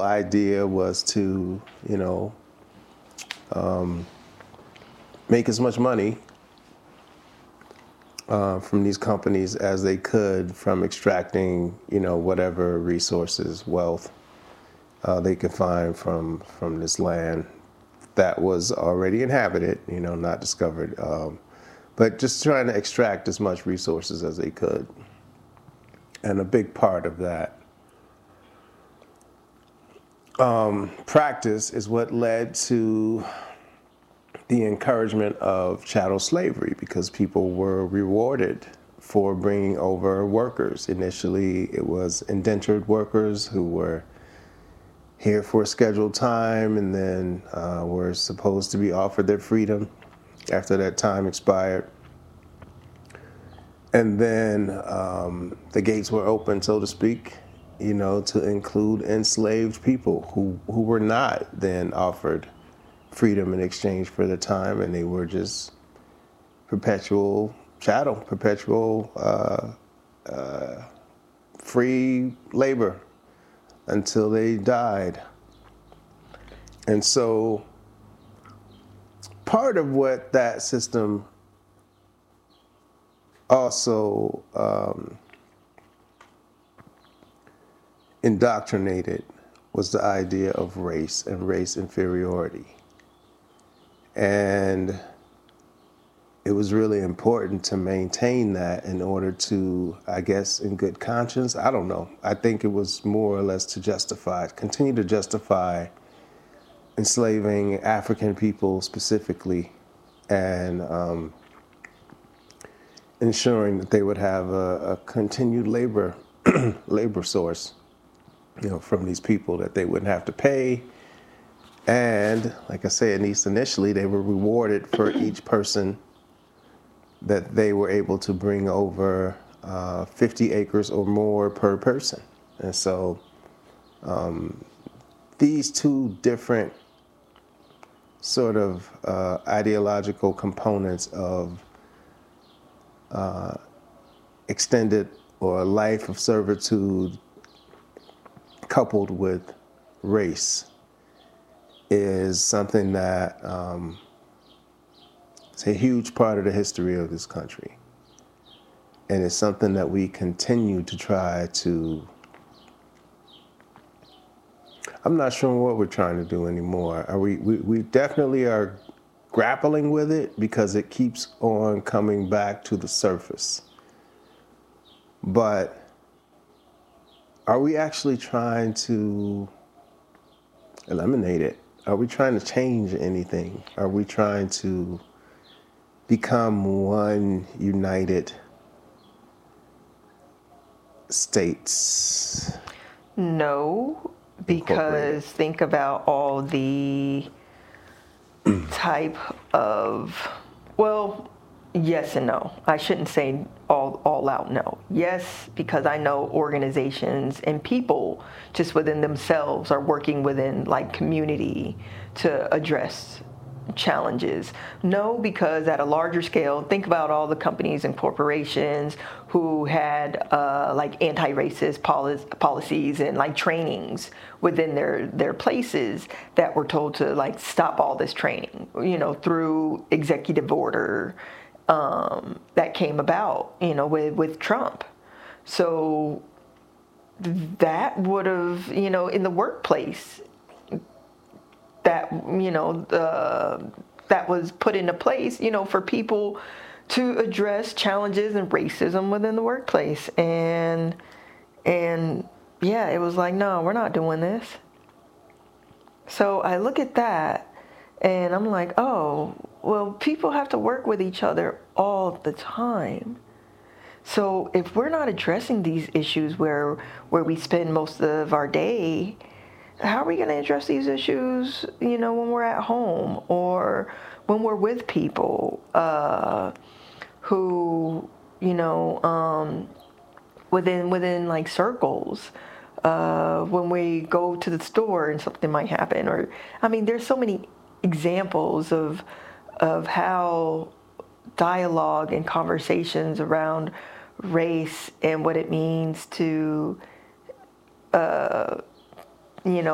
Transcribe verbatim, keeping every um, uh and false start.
idea was to, you know, um, make as much money uh, from these companies as they could from extracting, you know, whatever resources, wealth uh, they could find from from this land that was already inhabited, you know, not discovered, um, but just trying to extract as much resources as they could. And a big part of that um, practice is what led to the encouragement of chattel slavery, because people were rewarded for bringing over workers. Initially, it was indentured workers who were here for a scheduled time and then uh, were supposed to be offered their freedom after that time expired. And then um, the gates were open, so to speak, you know, to include enslaved people who, who were not then offered freedom in exchange for the time, and they were just perpetual chattel, perpetual uh, uh, free labor until they died. And so part of what that system also um, indoctrinated was the idea of race and race inferiority. And it was really important to maintain that in order to, I guess, in good conscience, I don't know. I think it was more or less to justify, continue to justify enslaving African people specifically, and um, ensuring that they would have a, a continued labor labor source, you know, from these people that they wouldn't have to pay. And like I said, at least initially, they were rewarded for each person that they were able to bring over uh, fifty acres or more per person. And so um, these two different sort of uh, ideological components of uh, extended or a life of servitude coupled with race is something that um, it's a huge part of the history of this country. And it's something that we continue to try to, I'm not sure what we're trying to do anymore. Are we, we, we definitely are grappling with it because it keeps on coming back to the surface. But are we actually trying to eliminate it? Are we trying to change anything? Are we trying to become one united states? No, because think about all the type of, well, yes and no. I shouldn't say all all out no. Yes, because I know organizations and people just within themselves are working within like community to address challenges. No, because at a larger scale, think about all the companies and corporations who had uh, like anti-racist polic- policies and like trainings within their their places that were told to like stop all this training, you know, through executive order um, that came about, you know, with with Trump. So that would have, you know, in the workplace, that, you know, uh, that was put into place, you know, for people to address challenges and racism within the workplace. And, and yeah, it was like, no, we're not doing this. So I look at that and I'm like, oh, well, people have to work with each other all the time. So if we're not addressing these issues where, where we spend most of our day, how are we going to address these issues, you know, when we're at home or when we're with people uh, who, you know, um, within within like circles, uh, when we go to the store and something might happen, or I mean, there's so many examples of of how dialogue and conversations around race and what it means to, uh, you know.